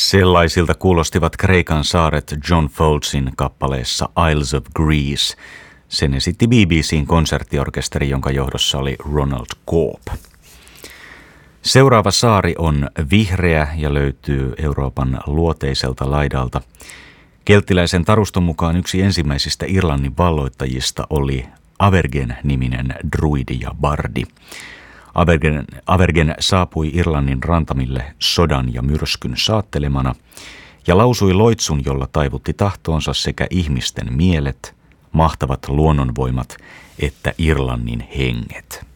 Sellaisilta kuulostivat Kreikan saaret John Foldsin kappaleessa Isles of Greece. Sen esitti BBC:n konserttiorkesteri, jonka johdossa oli Ronald Corp. Seuraava saari on vihreä ja löytyy Euroopan luoteiselta laidalta. Kelttiläisen taruston mukaan yksi ensimmäisistä Irlannin valloittajista oli Avergen-niminen druidi ja bardi. Avergen saapui Irlannin rantamille sodan ja myrskyn saattelemana ja lausui loitsun, jolla taivutti tahtoonsa sekä ihmisten mielet, mahtavat luonnonvoimat että Irlannin henget.